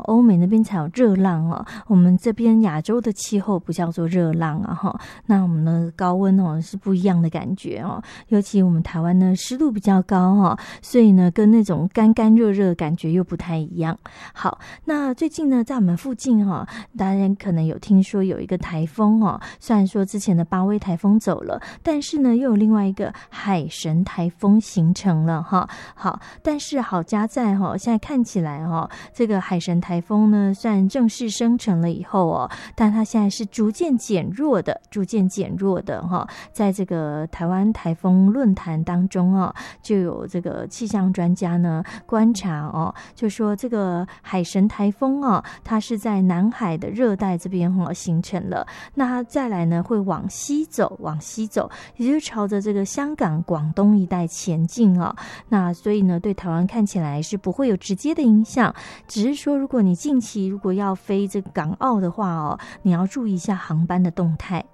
欧美那边才有热浪哦，我们这边亚洲的气候不叫做热浪啊哈。那我们的高温哦是不一样的感觉哦，尤其我们台湾呢湿度比较高哈，所以呢跟那种干干热热的感觉又不太一样。好，那最近呢在我们附近哈，大家可能有听说有一个台风哦，虽然说之前的巴威台风走了，但是呢又有另外一个海神台风形成了哈。好，但是好家在哈，现在看起来哈，这个海神台风呢虽然正式生成了以后哦，但它现在是逐渐减弱的哈。在这个台湾台风论坛当中哦，就有这个气象专家呢观察哦，就说这个海神台风哦，它是在南海的热带这边哦形成了，那它再来呢会往西走，也就是朝着这个香港、广东一带前进哦。那所以呢，对台湾看起来是不会有直接的影响，只是说如果你近期如果要飞这个港澳的话哦，你要注意一下航班的动态。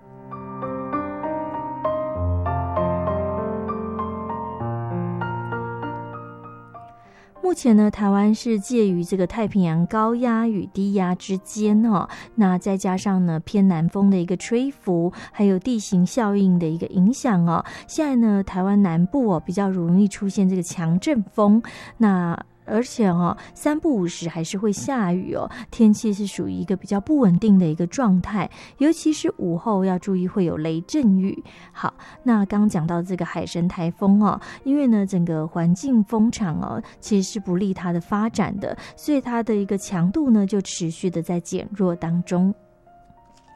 目前呢，台湾是介于这个太平洋高压与低压之间哦，那再加上呢偏南风的一个吹拂，还有地形效应的一个影响哦，现在呢台湾南部哦比较容易出现这个强阵风，那而且3不5时还是会下雨哦，天气是属于一个比较不稳定的一个状态，尤其是午后要注意会有雷阵雨。好，那刚刚讲到这个海神台风哦，因为呢整个环境风场哦其实是不利它的发展的，所以它的一个强度呢就持续的在减弱当中。